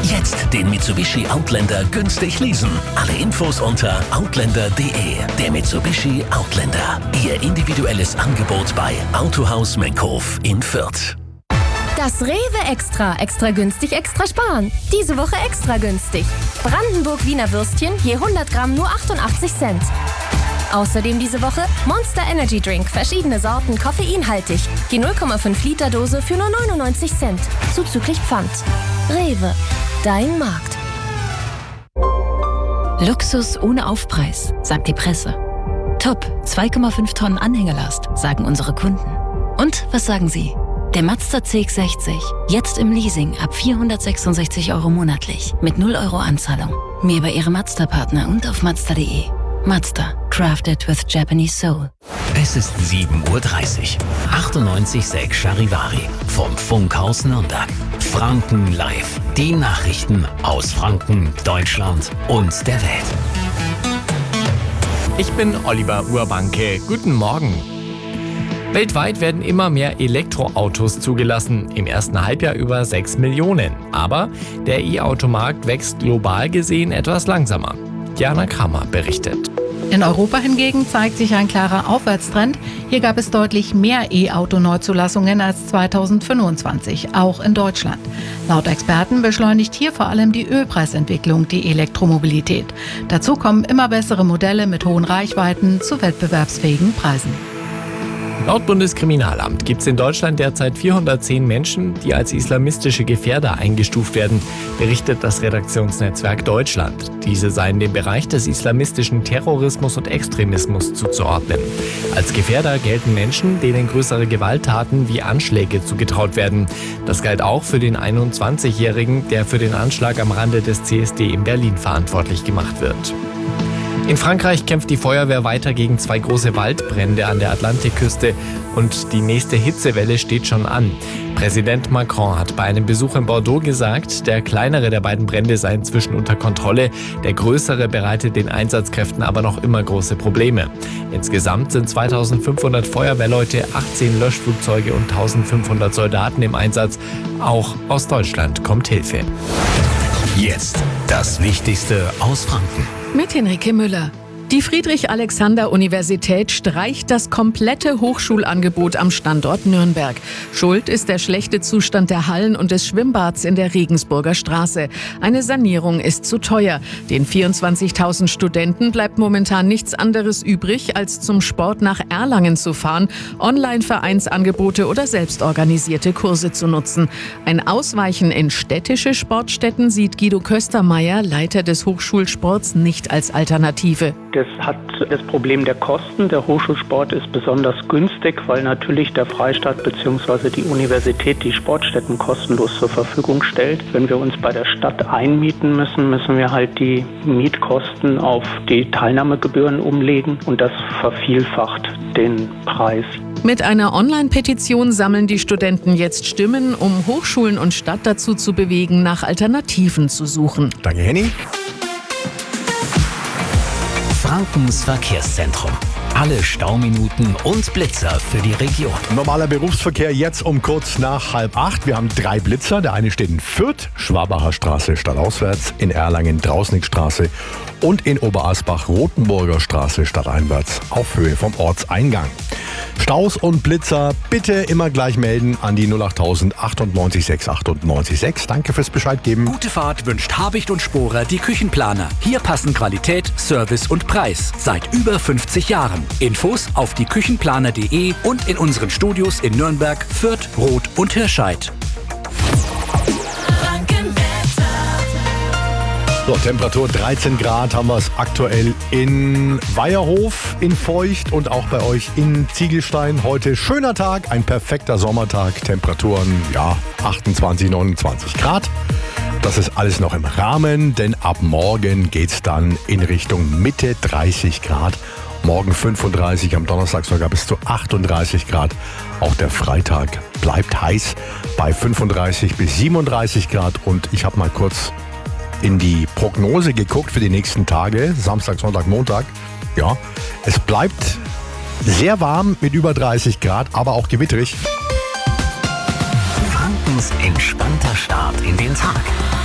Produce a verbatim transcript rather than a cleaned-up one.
Jetzt den Mitsubishi Outlander günstig leasen. Alle Infos unter outlander punkt de. Der Mitsubishi Outlander. Ihr individuelles Angebot bei Autohaus Menkhof in Fürth. Das Rewe Extra. Extra günstig, extra sparen. Diese Woche extra günstig. Brandenburg Wiener Würstchen je hundert Gramm nur achtundachtzig Cent. Außerdem diese Woche Monster Energy Drink. Verschiedene Sorten, koffeinhaltig. Je null Komma fünf Liter Dose für nur neunundneunzig Cent. Zuzüglich Pfand. Rewe. Dein Markt. Luxus ohne Aufpreis, sagt die Presse. Top, zwei Komma fünf Tonnen Anhängerlast, sagen unsere Kunden. Und was sagen Sie? Der Mazda C X sechzig, jetzt im Leasing ab vierhundertsechsundsechzig Euro monatlich, mit null Euro Anzahlung. Mehr bei Ihrem Mazda-Partner und auf mazda punkt de. Mazda, crafted with Japanese soul. Es ist sieben Uhr dreißig. achtundneunzig Komma sechs Charivari vom Funkhaus Nürnberg. Franken live. Die Nachrichten aus Franken, Deutschland und der Welt. Ich bin Oliver Urbanke. Guten Morgen. Weltweit werden immer mehr Elektroautos zugelassen, im ersten Halbjahr über sechs Millionen. Aber der E-Automarkt wächst global gesehen etwas langsamer. Jana Kramer berichtet. In Europa hingegen zeigt sich ein klarer Aufwärtstrend. Hier gab es deutlich mehr E-Auto-Neuzulassungen als zweitausendfünfundzwanzig, auch in Deutschland. Laut Experten beschleunigt hier vor allem die Ölpreisentwicklung die Elektromobilität. Dazu kommen immer bessere Modelle mit hohen Reichweiten zu wettbewerbsfähigen Preisen. Laut Bundeskriminalamt gibt es in Deutschland derzeit vierhundertzehn Menschen, die als islamistische Gefährder eingestuft werden, berichtet das Redaktionsnetzwerk Deutschland. Diese seien dem Bereich des islamistischen Terrorismus und Extremismus zuzuordnen. Als Gefährder gelten Menschen, denen größere Gewalttaten wie Anschläge zugetraut werden. Das galt auch für den einundzwanzigjährigen, der für den Anschlag am Rande des C S D in Berlin verantwortlich gemacht wird. In Frankreich kämpft die Feuerwehr weiter gegen zwei große Waldbrände an der Atlantikküste und die nächste Hitzewelle steht schon an. Präsident Macron hat bei einem Besuch in Bordeaux gesagt, der kleinere der beiden Brände sei inzwischen unter Kontrolle, der größere bereitet den Einsatzkräften aber noch immer große Probleme. Insgesamt sind zweitausendfünfhundert Feuerwehrleute, achtzehn Löschflugzeuge und eintausendfünfhundert Soldaten im Einsatz. Auch aus Deutschland kommt Hilfe. Jetzt das Wichtigste aus Franken. Mit Henrike Müller. Die Friedrich-Alexander-Universität streicht das komplette Hochschulangebot am Standort Nürnberg. Schuld ist der schlechte Zustand der Hallen und des Schwimmbads in der Regensburger Straße. Eine Sanierung ist zu teuer. Den vierundzwanzigtausend Studenten bleibt momentan nichts anderes übrig, als zum Sport nach Erlangen zu fahren, Online-Vereinsangebote oder selbstorganisierte Kurse zu nutzen. Ein Ausweichen in städtische Sportstätten sieht Guido Köstermeier, Leiter des Hochschulsports, nicht als Alternative. Das hat das Problem der Kosten. Der Hochschulsport ist besonders günstig, weil natürlich der Freistaat bzw. die Universität die Sportstätten kostenlos zur Verfügung stellt. Wenn wir uns bei der Stadt einmieten müssen, müssen wir halt die Mietkosten auf die Teilnahmegebühren umlegen und das vervielfacht den Preis. Mit einer Online-Petition sammeln die Studenten jetzt Stimmen, um Hochschulen und Stadt dazu zu bewegen, nach Alternativen zu suchen. Danke, Henny. Frankens Verkehrszentrum. Alle Stauminuten und Blitzer für die Region. Normaler Berufsverkehr jetzt um kurz nach halb acht. Wir haben drei Blitzer. Der eine steht in Fürth, Schwabacher Straße stadtauswärts, in Erlangen Drausnickstraße und in Oberasbach Rothenburger Straße stadteinwärts auf Höhe vom Ortseingang. Staus und Blitzer bitte immer gleich melden an die null acht null acht acht sechs acht sechs. Danke fürs Bescheid geben. Gute Fahrt wünscht Habicht und Sporer, die Küchenplaner. Hier passen Qualität, Service und Preis. Seit über fünfzig Jahren. Infos auf die küchenplaner punkt de und in unseren Studios in Nürnberg, Fürth, Roth und Hirscheid. So, Temperatur dreizehn Grad haben wir es aktuell in Weierhof, in Feucht und auch bei euch in Ziegelstein. Heute schöner Tag, ein perfekter Sommertag. Temperaturen, ja, achtundzwanzig, neunundzwanzig Grad. Das ist alles noch im Rahmen, denn ab morgen geht's dann in Richtung Mitte dreißig Grad. Morgen fünfunddreißig, am Donnerstag sogar bis zu achtunddreißig Grad. Auch der Freitag bleibt heiß bei fünfunddreißig bis siebenunddreißig Grad. Und ich habe mal kurz in die Prognose geguckt für die nächsten Tage, Samstag, Sonntag, Montag. Ja, es bleibt sehr warm mit über dreißig Grad, aber auch gewitterig. Frankens entspannter Start in den Tag.